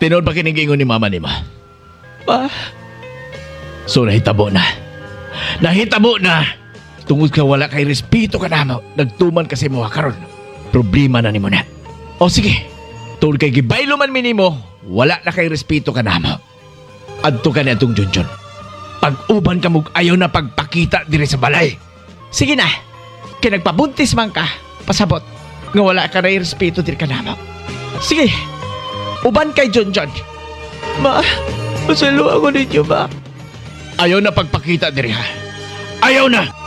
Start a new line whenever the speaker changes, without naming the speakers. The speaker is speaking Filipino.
Tinood ba kinigingon ni mama ni ma?
Pa,
So nahitabo na. Nahitabo na. Tungod ka wala kay respeto ka namo. Nagtuman kasi mo karon. Problema na nimo na. O sige. Tungod kay gibaylo man minimo, wala na kay respeto ka namo. Adto ka na itong Junjun. Pag-uban ka mong ayaw na pagpakita dire sa balay.
sige na. Kaya nagpabuntis man ka, pasabot. Nga wala ka na respeto din ka naman. Sige, uban kay John John. Ma, masalo ako ninyo ba?
Ayaw na pagpakita dire ha. Ayaw na.